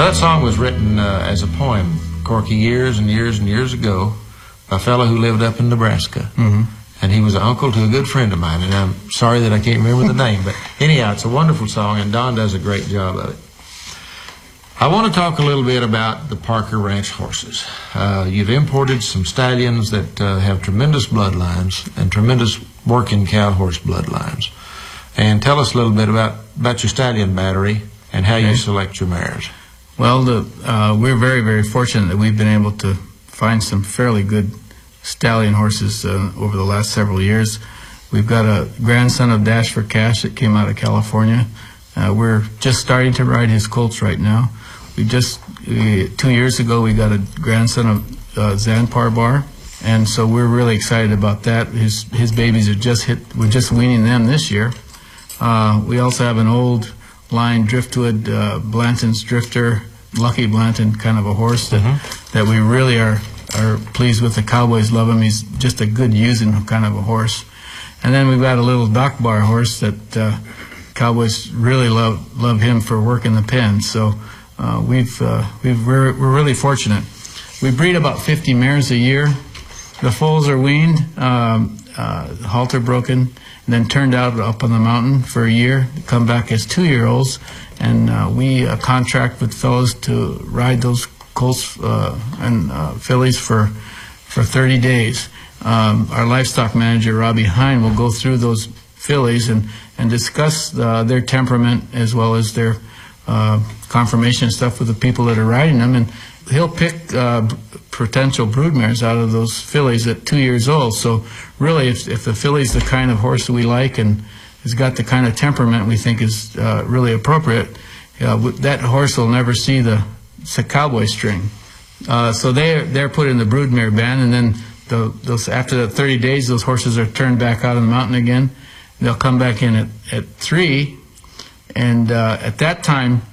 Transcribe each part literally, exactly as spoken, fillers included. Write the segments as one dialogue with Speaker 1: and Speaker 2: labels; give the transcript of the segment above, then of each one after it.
Speaker 1: That song was written uh, as a poem, Corky, years and years and years ago, by a fellow who lived up in Nebraska.
Speaker 2: Mm-hmm.
Speaker 1: And he was an uncle to a good friend of mine, and I'm sorry that I can't remember the name, but anyhow, it's a wonderful song, and Don does a great job of it. I want to talk a little bit about the Parker Ranch horses. Uh, you've imported some stallions that uh, have tremendous bloodlines and tremendous working cow horse bloodlines. And tell us a little bit about, about your stallion battery and how okay. you select your mares.
Speaker 2: Well, the, uh, we're very, very fortunate that we've been able to find some fairly good stallion horses uh, over the last several years. We've got a grandson of Dash for Cash that came out of California. Uh, we're just starting to ride his colts right now. We just, we, two years ago, we got a grandson of uh, Zanpar Bar, and so we're really excited about that. His his babies are just hit, we're just weaning them this year. Uh, we also have an old line Driftwood, uh, Blanton's Drifter, Lucky Blanton kind of a horse that, mm-hmm. that we really are, are pleased with. The Cowboys love him. He's just a good using kind of a horse. And then we've got a little Dock Bar horse that uh, Cowboys really love love him for working the pen. So uh, we've uh, we've we're, we're really fortunate. We breed about fifty mares a year. The foals are weaned, um, uh, halter broken, and then turned out up on the mountain for a year. They come back as two-year-olds, and uh, we uh, contract with fellows to ride those colts uh, and uh, fillies for for thirty days. Um, our livestock manager, Robbie Hine, will go through those fillies and, and discuss uh, their temperament as well as their uh, conformation stuff with the people that are riding them. And he'll pick uh, potential broodmares out of those fillies at two years old. So really, if, if the filly's the kind of horse that we like and has got the kind of temperament we think is uh, really appropriate, uh, that horse will never see the, the cowboy string. Uh, so they're, they're put in the broodmare band, and then The, those, after the thirty days, those horses are turned back out on the mountain again. They'll come back in at, at three, and uh, at that time,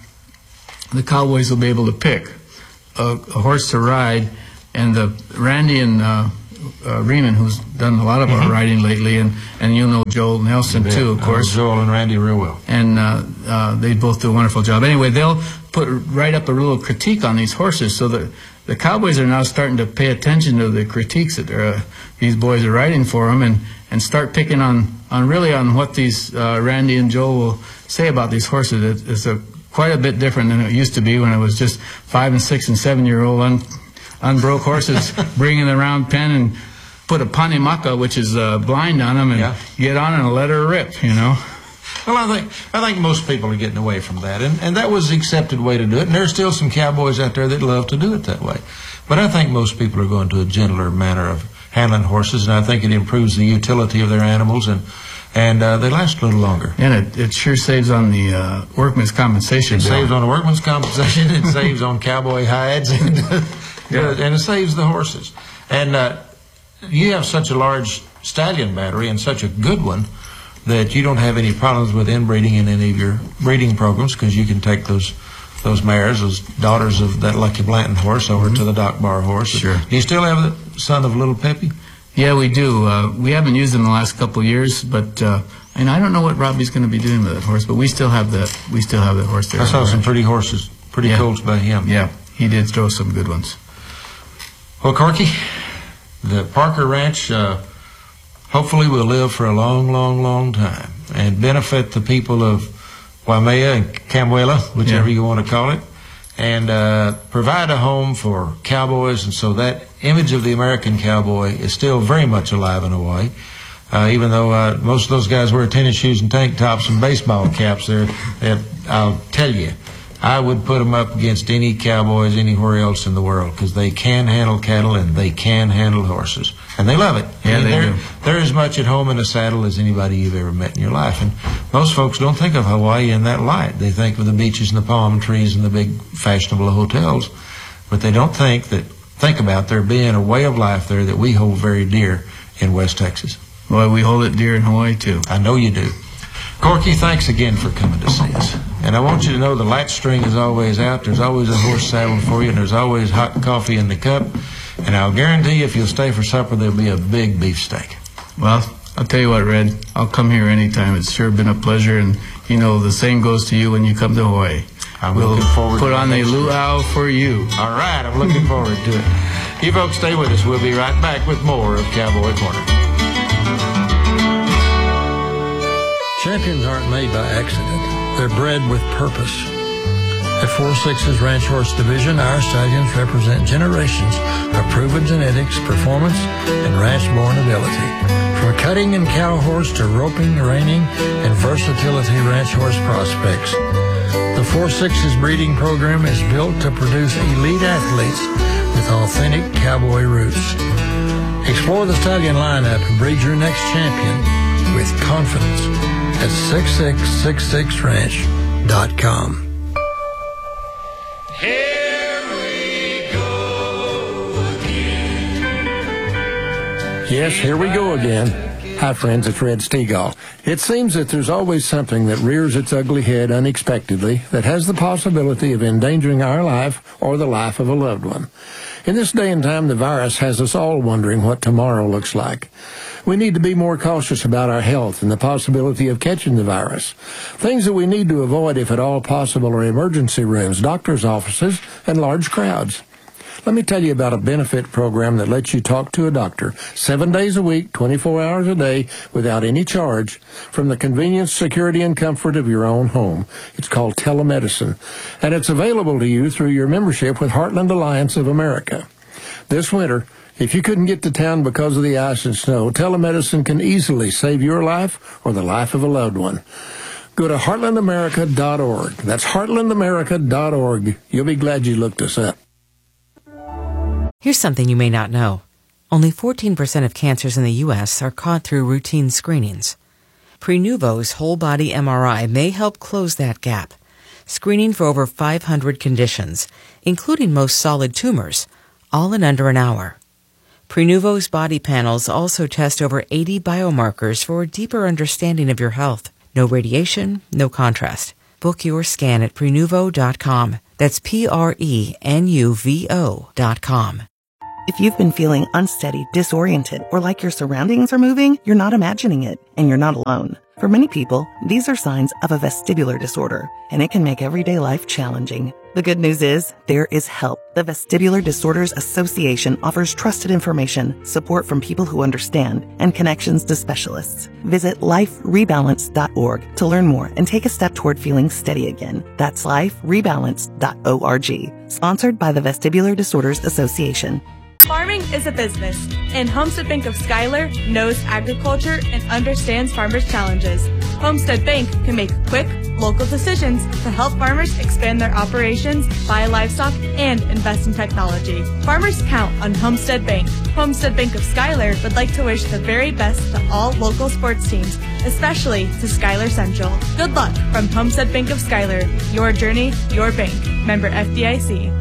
Speaker 2: the Cowboys will be able to pick a, a horse to ride. And the Randy and uh, uh, Riemann, who's done a lot of mm-hmm. our riding lately, and, and you know Joel Nelson
Speaker 1: yeah,
Speaker 2: too, of course.
Speaker 1: Joel and Randy real well.
Speaker 2: And uh, uh, they both do a wonderful job. Anyway, they'll put write up a little critique on these horses, so that the Cowboys are now starting to pay attention to the critiques that uh, these boys are writing for them, and, and start picking on, on really on what these uh, Randy and Joel will say about these horses. It, it's a, quite a bit different than it used to be when it was just five and six and seven year old un, unbroke horses bringing the round pen and put a panimaka, which is uh, blind on them, and yeah. get on and let her rip, you know.
Speaker 1: Well, I think I think most people are getting away from that, and, and that was the accepted way to do it. And there's still some cowboys out there that love to do it that way. But I think most people are going to a gentler manner of handling horses, and I think it improves the utility of their animals, and and uh, they last a little longer.
Speaker 2: And it, it sure saves on the uh, workman's compensation.
Speaker 1: It
Speaker 2: bill.
Speaker 1: saves on the workman's compensation. It saves on cowboy hides, and, yeah. and it saves the horses. And uh, you have such a large stallion battery and such a good one that you don't have any problems with inbreeding in any of your breeding programs, because you can take those those mares, those daughters of that Lucky Blanton horse, over mm-hmm. to the Dock Bar horse.
Speaker 2: Sure.
Speaker 1: Do you still have the son of Little Peppy?
Speaker 2: Yeah, we do. Uh, we haven't used them the last couple of years, but uh, and I don't know what Robbie's going to be doing with that horse, but we still have that. We still have that horse there.
Speaker 1: I saw some pretty horses, pretty
Speaker 2: yeah.
Speaker 1: colts by him.
Speaker 2: Yeah, he did throw some good ones.
Speaker 1: Well, Corky, the Parker Ranch Uh, hopefully we'll live for a long, long, long time and benefit the people of Waimea and Camuela, whichever
Speaker 2: yeah.
Speaker 1: you want to call it, and uh, provide a home for cowboys. And so that image of the American cowboy is still very much alive in Hawaii, uh, even though uh, most of those guys wear tennis shoes and tank tops and baseball caps there. That, I'll tell you, I would put them up against any cowboys anywhere else in the world, because they can handle cattle and they can handle horses, and they love it.
Speaker 2: Yeah,
Speaker 1: I mean,
Speaker 2: they
Speaker 1: they're,
Speaker 2: do.
Speaker 1: They're as much at home in a saddle as anybody you've ever met in your life. And most folks don't think of Hawaii in that light. They think of the beaches and the palm trees and the big fashionable hotels, but they don't think that think about there being a way of life there that we hold very dear in West Texas.
Speaker 2: Well, we hold it dear in Hawaii too.
Speaker 1: I know you do. Corky, thanks again for coming to see us. And I want you to know the latch string is always out. There's always a horse saddle for you, and there's always hot coffee in the cup. And I'll guarantee you, if you'll stay for supper, there'll be a big beefsteak.
Speaker 2: Well, I'll tell you what, Red, I'll come here anytime. It's sure been a pleasure, and, you know, the same goes to you when you come to Hawaii.
Speaker 1: I'm
Speaker 2: we'll
Speaker 1: looking forward
Speaker 2: put
Speaker 1: to
Speaker 2: on
Speaker 1: it
Speaker 2: the
Speaker 1: next year.
Speaker 2: luau for you.
Speaker 1: All right, I'm looking forward to it. You folks stay with us. We'll be right back with more of Cowboy Corner.
Speaker 3: Champions aren't made by accident. They're bred with purpose. At four sixes Ranch Horse Division, our stallions represent generations of proven genetics, performance, and ranch-born ability. From cutting and cow horse to roping, reining, and versatility ranch horse prospects. The four sixes breeding program is built to produce elite athletes with authentic cowboy roots. Explore the stallion lineup and breed your next champion with confidence at six six six six ranch dot com.
Speaker 4: Here we go again.
Speaker 3: Yes, here we go again. Hi, friends, it's Red Stegall. It seems that there's always something that rears its ugly head unexpectedly that has the possibility of endangering our life or the life of a loved one. In this day and time, the virus has us all wondering what tomorrow looks like. We need to be more cautious about our health and the possibility of catching the virus. Things that we need to avoid, if at all possible, are emergency rooms, doctor's offices, and large crowds. Let me tell you about a benefit program that lets you talk to a doctor seven days a week, twenty-four hours a day, without any charge, from the convenience, security, and comfort of your own home. It's called telemedicine, and it's available to you through your membership with Heartland Alliance of America. This winter, if you couldn't get to town because of the ice and snow, telemedicine can easily save your life or the life of a loved one. Go to heartland america dot org. That's heartland america dot org. You'll be glad you looked us up.
Speaker 5: Here's something you may not know. Only fourteen percent of cancers in the U S are caught through routine screenings. Prenuvo's whole-body M R I may help close that gap, screening for over five hundred conditions, including most solid tumors, all in under an hour. Prenuvo's body panels also test over eighty biomarkers for a deeper understanding of your health. No radiation, no contrast. Book your scan at prenuvo dot com. That's P R E N U V O dot com.
Speaker 6: If you've been feeling unsteady, disoriented, or like your surroundings are moving, you're not imagining it, and you're not alone. For many people, these are signs of a vestibular disorder, and it can make everyday life challenging. The good news is, there is help. The Vestibular Disorders Association offers trusted information, support from people who understand, and connections to specialists. Visit life rebalance dot org to learn more and take a step toward feeling steady again. That's life rebalance dot org. Sponsored by the Vestibular Disorders Association.
Speaker 7: Farming is a business, and Homestead Bank of Schuyler knows agriculture and understands farmers' challenges. Homestead Bank can make quick, local decisions to help farmers expand their operations, buy livestock, and invest in technology. Farmers count on Homestead Bank. Homestead Bank of Schuyler would like to wish the very best to all local sports teams, especially to Schuyler Central. Good luck from Homestead Bank of Schuyler. Your journey, your bank. Member F D I C.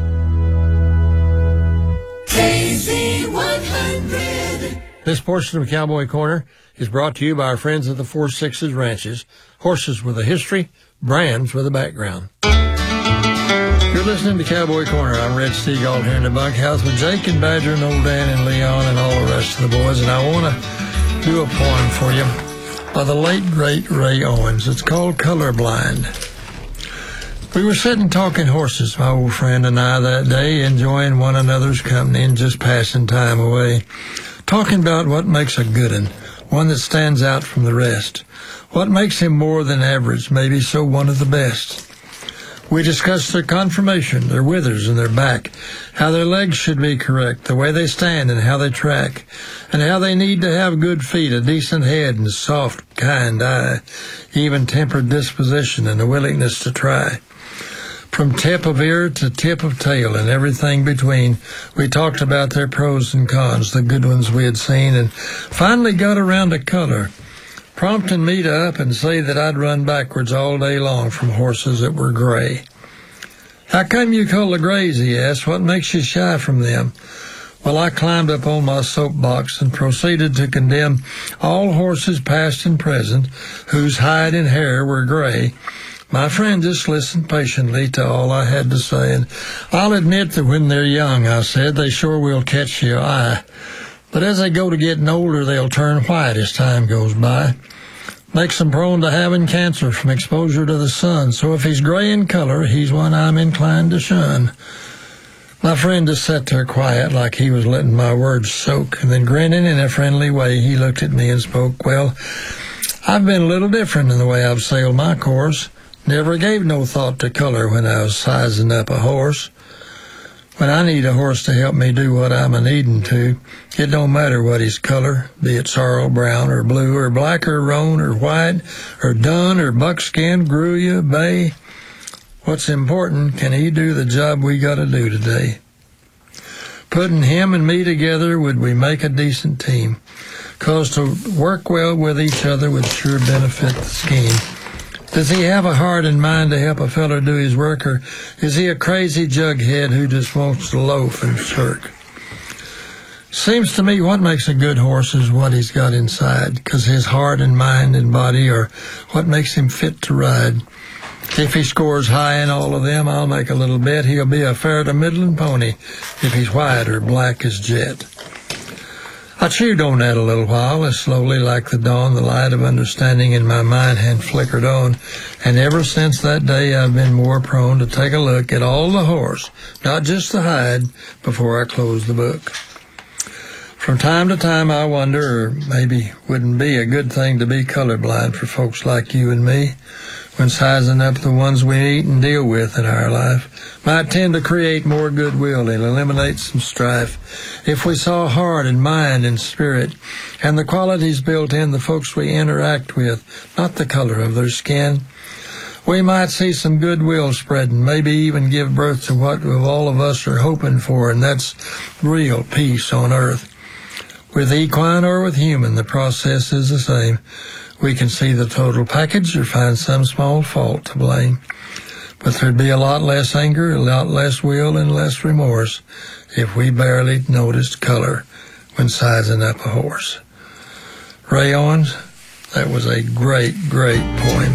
Speaker 4: K Z one hundred.
Speaker 3: This portion of Cowboy Corner is brought to you by our friends at the Four Sixes Ranches, horses with a history, brands with a background. You're listening to Cowboy Corner. I'm Red Stegall here in the bunkhouse with Jake and Badger and Old Dan and Leon and all the rest of the boys, and I want to do a poem for you by the late, great Ray Owens. It's called Colorblind. We were sitting talking horses, my old friend and I, that day, enjoying one another's company and just passing time away, talking about what makes a good one, one that stands out from the rest, what makes him more than average, maybe so one of the best. We discussed their conformation, their withers and their back, how their legs should be correct, the way they stand and how they track, and how they need to have good feet, a decent head, and soft, kind eye, even-tempered disposition and a willingness to try. From tip of ear to tip of tail and everything between, we talked about their pros and cons, the good ones we had seen, and finally got around to color, prompting me to up and say that I'd run backwards all day long from horses that were gray. How come you call the grays, he asked. What makes you shy from them? Well, I climbed up on my soapbox and proceeded to condemn all horses past and present whose hide and hair were gray. My friend just listened patiently to all I had to say, and I'll admit that when they're young, I said, they sure will catch your eye. But as they go to getting older, they'll turn white as time goes by. makes him prone to having cancer from exposure to the sun. So if he's gray in color, he's one I'm inclined to shun. My friend just sat there quiet like he was letting my words soak, and then grinning in a friendly way, he looked at me and spoke, "Well, I've been a little different in the way I've sailed my course. Never gave no thought to color when I was sizing up a horse. When I need a horse to help me do what I'm a-needing to, it don't matter what his color, be it sorrel brown or blue or black or roan or white or dun or buckskin, gruya, bay. What's important, can he do the job we got to do today? Putting him and me together, would we make a decent team? 'Cause to work well with each other would sure benefit the scheme. Does he have a heart and mind to help a feller do his work, or is he a crazy jughead who just wants to loaf and shirk? Seems to me what makes a good horse is what he's got inside, 'cause his heart and mind and body are what makes him fit to ride. If he scores high in all of them, I'll make a little bet he'll be a fair to middling pony if he's white or black as jet." I chewed on that a little while, as slowly like the dawn the light of understanding in my mind had flickered on, and ever since that day I've been more prone to take a look at all the horse, not just the hide, before I close the book. From time to time I wonder, or maybe wouldn't be a good thing to be colorblind for folks like you and me, when sizing up the ones we meet and deal with in our life. Might tend to create more goodwill and eliminate some strife if we saw heart and mind and spirit and the qualities built in the folks we interact with, not the color of their skin. We might see some goodwill spread and maybe even give birth to what all of us are hoping for, and that's real peace on earth. With equine or with human, the process is the same. We can see the total package or find some small fault to blame. But there'd be a lot less anger, a lot less will, and less remorse if we barely noticed color when sizing up a horse. Ray Owens, that was a great, great poem.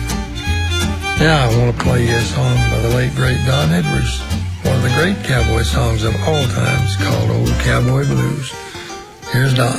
Speaker 3: Now I want to play you a song by the late, great Don Edwards, one of the great cowboy songs of all times, called Old Cowboy Blues. Here's Don.